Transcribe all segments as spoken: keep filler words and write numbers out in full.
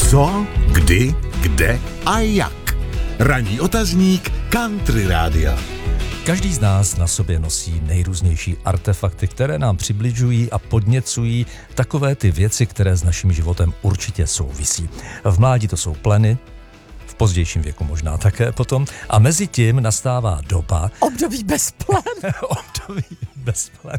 Co, kdy, kde a jak. Ranní otazník Country Rádia. Každý z nás na sobě nosí nejrůznější artefakty, které nám přibližují a podněcují takové ty věci, které s naším životem určitě souvisí. V mládí to jsou pleny, v pozdějším věku možná také potom, a mezi tím nastává doba... Období bez plen. Období bez plen.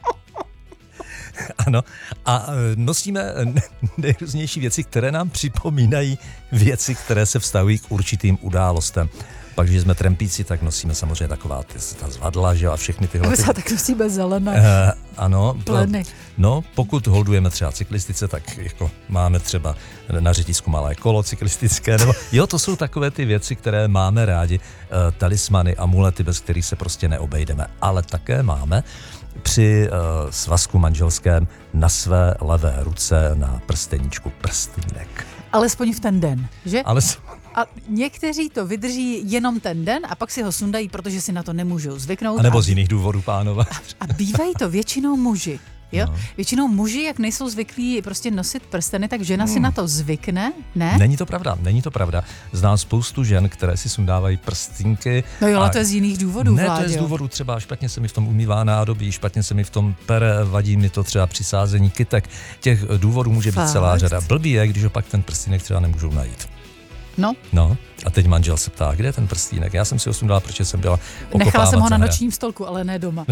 Ano, a nosíme nejrůznější věci, které nám připomínají věci, které se vztahují k určitým událostem. Pak, když jsme trempíci, tak nosíme samozřejmě taková ty, ta zvadla, že a všechny tyhle... My se tak nosíme zelené uh, ano, pleny. No, pokud holdujeme třeba cyklistice, tak jako máme třeba na řetízku malé kolo cyklistické, nebo jo, to jsou takové ty věci, které máme rádi, uh, talismany, amulety, bez kterých se prostě neobejdeme. Ale také máme při uh, svazku manželském na své levé ruce na prsteníčku prstýnek. Alespoň v ten den, že? Ale... A někteří to vydrží jenom ten den a pak si ho sundají, protože si na to nemůžou zvyknout. A nebo a... z jiných důvodů, pánové. A, a bývají to většinou muži. Jo? No. Většinou muži, jak nejsou zvyklí prostě nosit prsteny, tak žena hmm. si na to zvykne, ne? Není to pravda, není to pravda. Znám spoustu žen, které si sundávají prstínky. No jo, ale a... to je z jiných důvodů, Ne, Vláďo. to je z důvodu třeba, špatně se mi v tom umývá nádobí, špatně se mi v tom pere, vadí mi to třeba při sázení kytek. Těch důvodů může být Fakt? celá řada. Blbý je, když opak ten prstínek třeba nemůžou najít. No. No, a teď manžel se ptá, kde je ten prstínek? Já jsem si ho sundala, protože jsem byla okopávat. Nechala jsem ho na zahra. nočním stolku, ale ne doma.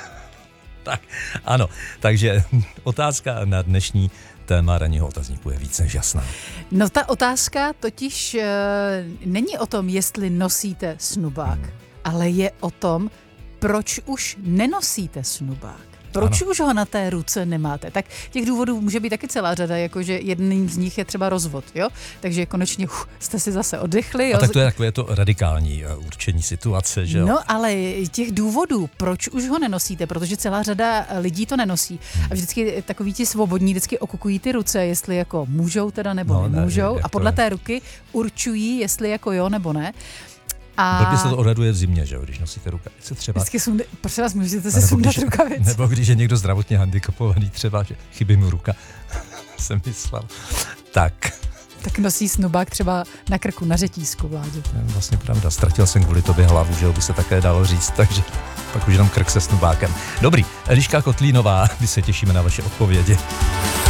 Tak, ano, takže otázka na dnešní téma ranního otazníku je víc než jasná. No ta otázka totiž e, není o tom, jestli nosíte snubák, hmm. ale je o tom, proč už nenosíte snubák. Proč ano. už ho na té ruce nemáte? Tak těch důvodů může být taky celá řada, jakože jedním z nich je třeba rozvod, jo? Takže konečně uf, jste si zase oddechli. Jo? A tak to je takové to radikální určení situace, že jo? No, ale těch důvodů, proč už ho nenosíte, protože celá řada lidí to nenosí. A vždycky takoví ti svobodní vždycky okukují ty ruce, jestli jako můžou teda nebo no, nemůžou. Ne, a podle té ruky určují, jestli jako jo nebo ne. A blbě se to odhaduje v zimě, že jo, když nosíte rukavice třeba. Vždycky sunde, prosím vás, můžete si sundat rukavice. Nebo když je někdo zdravotně handicapovaný třeba, že chybí mu ruka, jsem myslel. Tak. Tak nosí snubák třeba na krku, na řetízku, Vláďo. Vlastně pravda, ztratil jsem kvůli tobě hlavu, že jo, by se také dalo říct, takže pak už jenom krk se snubákem. Dobrý, Eliška Kotlínová, my se těšíme na vaše odpovědi.